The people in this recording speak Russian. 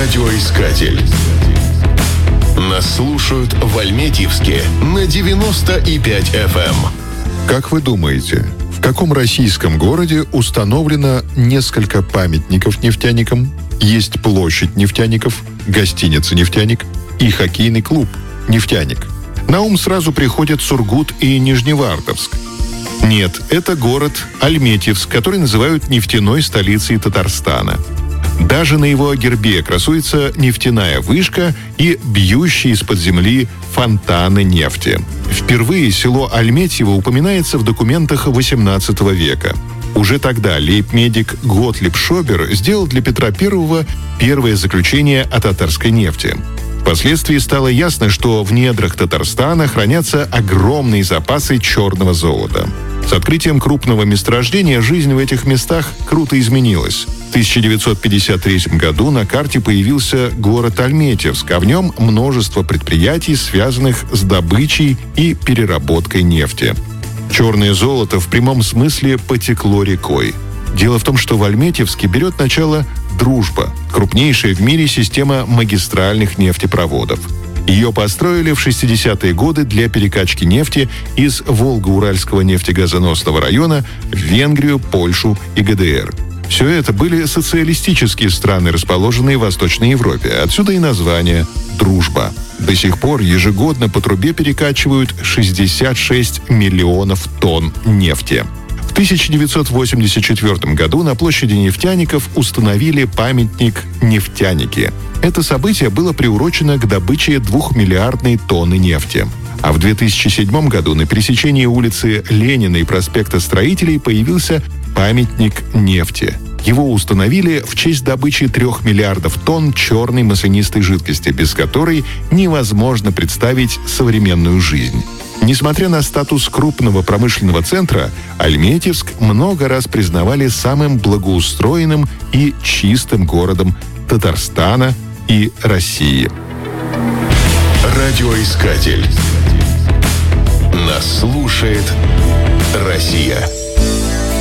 Радиоискатель. Нас слушают в Альметьевске на 90,5 FM. Как вы думаете, в каком российском городе установлено несколько памятников нефтяникам, есть площадь нефтяников, гостиница «Нефтяник» и хоккейный клуб «Нефтяник»? На ум сразу приходят Сургут и Нижневартовск. Нет, это город Альметьевск, который называют нефтяной столицей Татарстана. Даже на его гербе красуется нефтяная вышка и бьющие из-под земли фонтаны нефти. Впервые село Альметьево упоминается в документах XVIII века. Уже тогда лейб-медик Готлиб Шобер сделал для Петра I первое заключение о татарской нефти. Впоследствии стало ясно, что в недрах Татарстана хранятся огромные запасы черного золота. С открытием крупного месторождения жизнь в этих местах круто изменилась. В 1953 году на карте появился город Альметьевск, а в нем множество предприятий, связанных с добычей и переработкой нефти. Черное золото в прямом смысле потекло рекой. Дело в том, что в Альметьевске берет начало «Дружба», крупнейшая в мире система магистральных нефтепроводов. Ее построили в 60-е годы для перекачки нефти из Волго-Уральского нефтегазоносного района в Венгрию, Польшу и ГДР. Все это были социалистические страны, расположенные в Восточной Европе. Отсюда и название «Дружба». До сих пор ежегодно по трубе перекачивают 66 миллионов тонн нефти. В 1984 году на площади нефтяников установили памятник «Нефтяники». Это событие было приурочено к добыче 2-миллиардной тонны нефти. А в 2007 году на пересечении улицы Ленина и проспекта Строителей появился памятник нефти. Его установили в честь добычи 3 миллиардов тонн черной маслянистой жидкости, без которой невозможно представить современную жизнь. Несмотря на статус крупного промышленного центра, Альметьевск много раз признавали самым благоустроенным и чистым городом Татарстана и России. Радиоискатель. Нас слушает Россия.